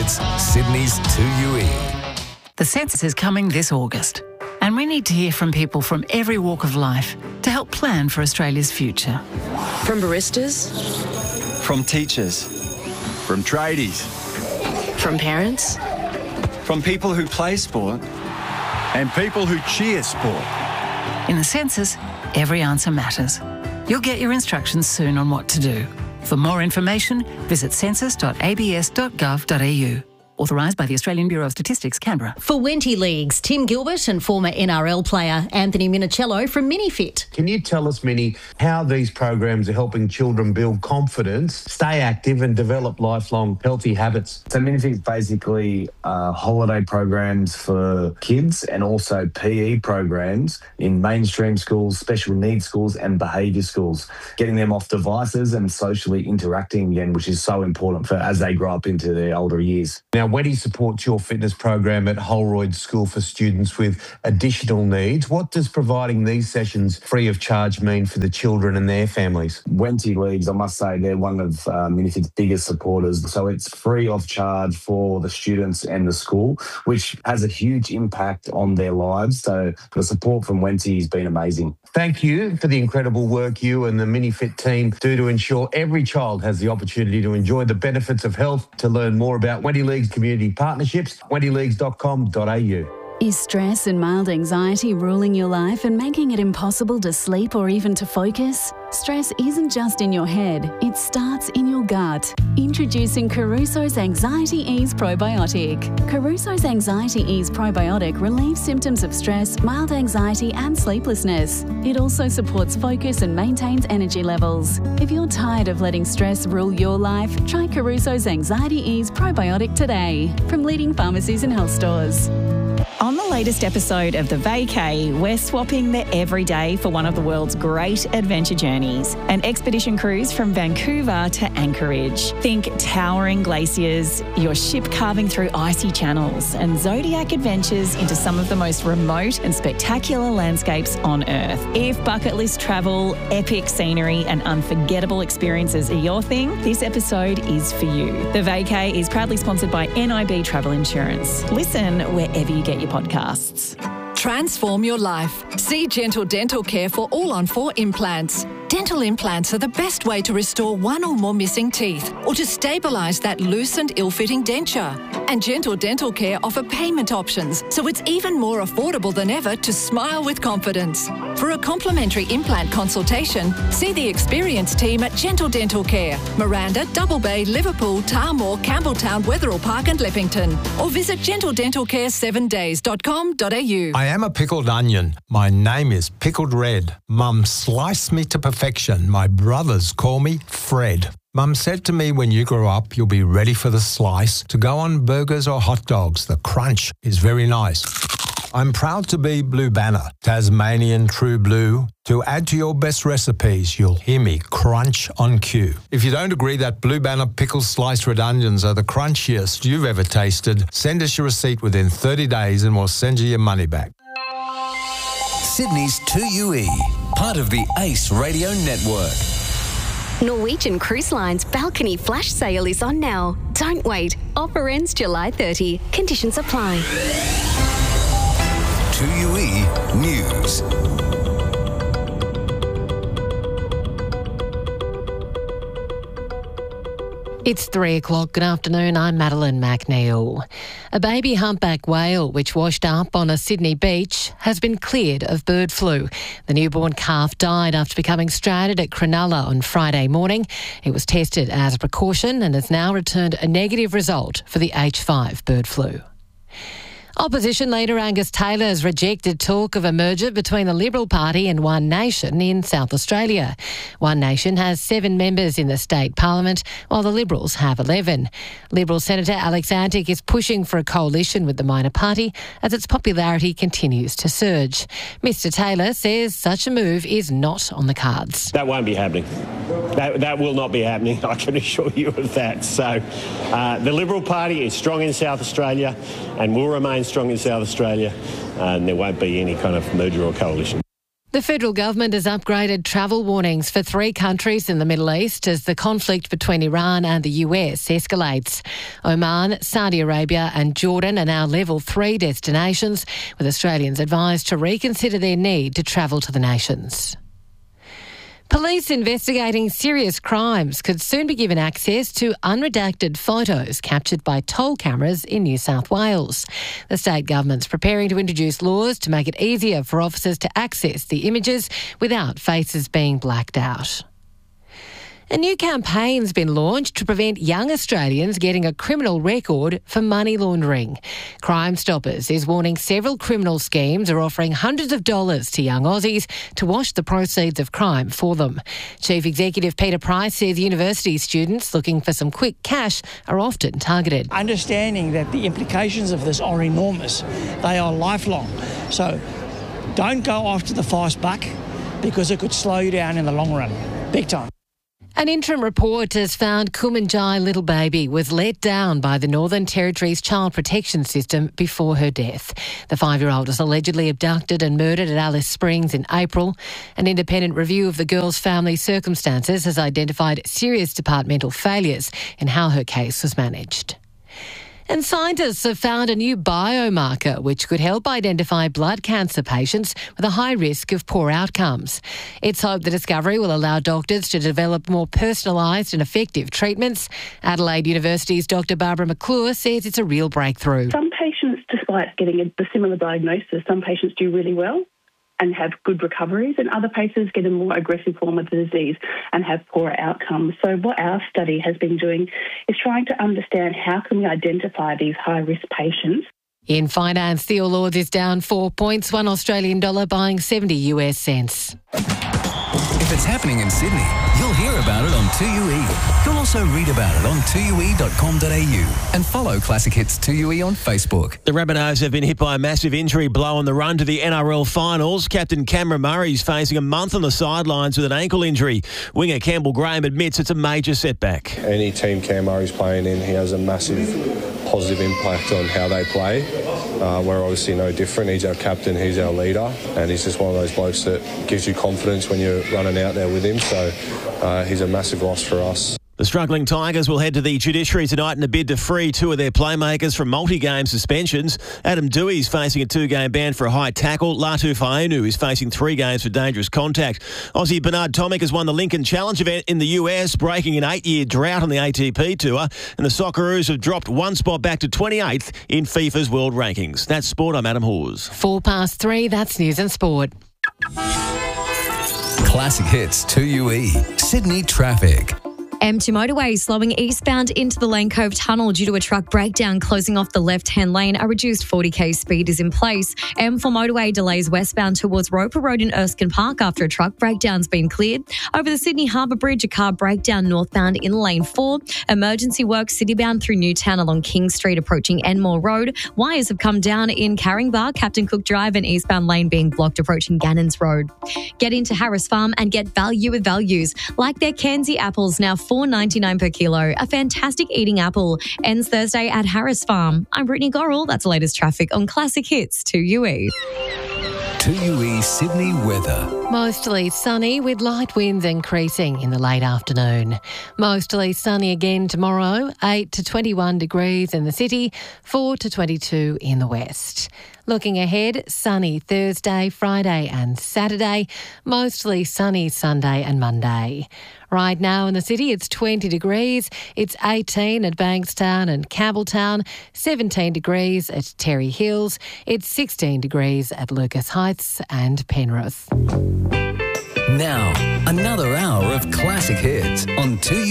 It's Sydney's 2UE. The census is coming this August, and we need to hear from people from every walk of life to help plan for Australia's future. From baristas, from teachers, from tradies, from parents, from people who play sport and people who cheer sport. In the census, every answer matters. You'll get your instructions soon on what to do. For more information, visit census.abs.gov.au. Authorised by the Australian Bureau of Statistics, Canberra. For Wenty Leagues, Tim Gilbert and former NRL player Anthony Minicello from Minifit. Can you tell us, Minnie, how these programs are helping children build confidence, stay active and develop lifelong healthy habits? So Minifit basically holiday programs for kids and also PE programs in mainstream schools, special needs schools and behaviour schools, getting them off devices and socially interacting again, which is so important for as they grow up into their older years. Now, Wenty supports your fitness program at Holroyd School for students with additional needs. What does providing these sessions free of charge mean for the children and their families? Wenty Leagues, I must say, they're one of Minifit's biggest supporters. So it's free of charge for the students and the school, which has a huge impact on their lives. So the support from Wenty has been amazing. Thank you for the incredible work you and the Minifit team do to ensure every child has the opportunity to enjoy the benefits of health. To learn more about Wenty Leagues community partnerships, wentyleagues.com.au. Is stress and mild anxiety ruling your life and making it impossible to sleep or even to focus? Stress isn't just in your head, it starts in your gut. Introducing Caruso's Anxiety Ease Probiotic. Caruso's Anxiety Ease Probiotic relieves symptoms of stress, mild anxiety and sleeplessness. It also supports focus and maintains energy levels. If you're tired of letting stress rule your life, try Caruso's Anxiety Ease Probiotic today from leading pharmacies and health stores. On the latest episode of The Vacay, we're swapping the everyday for one of the world's great adventure journeys. An expedition cruise from Vancouver to Anchorage. Think towering glaciers, your ship carving through icy channels, and zodiac adventures into some of the most remote and spectacular landscapes on Earth. If bucket list travel, epic scenery, and unforgettable experiences are your thing, this episode is for you. The Vacay is proudly sponsored by NIB Travel Insurance. Listen wherever you get your podcasts. Transform your life. See Gentle Dental Care for all-on-4 implants. Dental implants are the best way to restore one or more missing teeth or to stabilise that loose and ill-fitting denture. And Gentle Dental Care offer payment options, so it's even more affordable than ever to smile with confidence. For a complimentary implant consultation, see the experienced team at Gentle Dental Care, Miranda, Double Bay, Liverpool, Tarmore, Campbelltown, Wetherill Park and Leppington, or visit gentledentalcare7days.com.au. I am a pickled onion. My name is Pickled Red. Mum sliced me to perfection. My brothers call me Fred. Mum said to me, when you grow up, you'll be ready for the slice to go on burgers or hot dogs. The crunch is very nice. I'm proud to be Blue Banner, Tasmanian True Blue. To add to your best recipes, you'll hear me crunch on cue. If you don't agree that Blue Banner pickles sliced red onions are the crunchiest you've ever tasted, send us your receipt within 30 days and we'll send you your money back. Sydney's 2UE, part of the ACE Radio Network. Norwegian Cruise Line's balcony flash sale is on now. Don't wait. Offer ends July 30. Conditions apply. 2UE News. It's 3 o'clock. Good afternoon. I'm Madeline McNeil. A baby humpback whale which washed up on a Sydney beach has been cleared of bird flu. The newborn calf died after becoming stranded at Cronulla on Friday morning. It was tested as a precaution and has now returned a negative result for the H5 bird flu. Opposition leader Angus Taylor has rejected talk of a merger between the Liberal Party and One Nation in South Australia. One Nation has 7 members in the state parliament, while the Liberals have 11. Liberal Senator Alex Antic is pushing for a coalition with the minor party as its popularity continues to surge. Mr Taylor says such a move is not on the cards. That won't be happening. That will not be happening, I can assure you of that. So the Liberal Party is strong in South Australia and will remain strong in South Australia, and there won't be any kind of merger or coalition. The federal government has upgraded travel warnings for 3 countries in the Middle East as the conflict between Iran and the US escalates. Oman, Saudi Arabia and Jordan are now level 3 destinations, with Australians advised to reconsider their need to travel to the nations. Police investigating serious crimes could soon be given access to unredacted photos captured by toll cameras in New South Wales. The state government's preparing to introduce laws to make it easier for officers to access the images without faces being blacked out. A new campaign's been launched to prevent young Australians getting a criminal record for money laundering. Crime Stoppers is warning several criminal schemes are offering hundreds of dollars to young Aussies to wash the proceeds of crime for them. Chief Executive Peter Price says university students looking for some quick cash are often targeted. Understanding that the implications of this are enormous, they are lifelong. So don't go after the fast buck because it could slow you down in the long run, big time. An interim report has found Kumanjai little baby was let down by the Northern Territory's child protection system before her death. The 5-year-old was allegedly abducted and murdered at Alice Springs in April. An independent review of the girl's family circumstances has identified serious departmental failures in how her case was managed. And scientists have found a new biomarker which could help identify blood cancer patients with a high risk of poor outcomes. It's hoped the discovery will allow doctors to develop more personalised and effective treatments. Adelaide University's Dr Barbara McClure says it's a real breakthrough. Some patients, despite getting a similar diagnosis, some patients do really well and have good recoveries, and other patients get a more aggressive form of the disease and have poorer outcomes. So what our study has been doing is trying to understand how can we identify these high-risk patients. In finance, the All Ords is down 4 points, $1 Australian dollar buying 70 US cents. If it's happening in Sydney, you'll hear about it on 2UE. You'll also read about it on 2UE.com.au and follow Classic Hits 2UE on Facebook. The Rabbitohs have been hit by a massive injury blow on the run to the NRL finals. Captain Cameron Murray is facing a month on the sidelines with an ankle injury. Winger Campbell Graham admits it's a major setback. Any team Cam Murray's playing in, he has a massive positive impact on how they play. We're obviously no different. He's our captain, he's our leader, and he's just one of those blokes that gives you confidence when you're running out there with him. So he's a massive loss for us. The struggling Tigers will head to the judiciary tonight in a bid to free 2 of their playmakers from multi-game suspensions. Adam Dewey's facing a 2-game ban for a high tackle. Latu Fainu is facing 3 games for dangerous contact. Aussie Bernard Tomic has won the Lincoln Challenge event in the US, breaking an 8-year drought on the ATP Tour. And the Socceroos have dropped 1 spot back to 28th in FIFA's world rankings. That's sport. I'm Adam Hawes. 3:04, that's news and sport. Classic Hits 2UE. Sydney traffic. M2 motorway slowing eastbound into the Lane Cove Tunnel due to a truck breakdown closing off the left-hand lane. A reduced 40k speed is in place. M4 motorway delays westbound towards Roper Road in Erskine Park after a truck breakdown's been cleared. Over the Sydney Harbour Bridge, a car breakdown northbound in Lane 4. Emergency work citybound through Newtown along King Street approaching Enmore Road. Wires have come down in Caringbah, Captain Cook Drive and eastbound lane being blocked approaching Gannons Road. Get into Harris Farm and get value with values like their Kanzi apples now $4.99 per kilo. A fantastic eating apple. Ends Thursday at Harris Farm. I'm Brittany Gorrell. That's the latest traffic on Classic Hits 2UE. 2UE Sydney weather. Mostly sunny with light winds increasing in the late afternoon. Mostly sunny again tomorrow, 8 to 21 degrees in the city, 4 to 22 in the west. Looking ahead, sunny Thursday, Friday and Saturday, mostly sunny Sunday and Monday. Right now in the city, it's 20 degrees. It's 18 at Bankstown and Campbelltown, 17 degrees at Terry Hills. It's 16 degrees at Lucas Heights and Penrith. Now, another hour of classic hits on 2UE.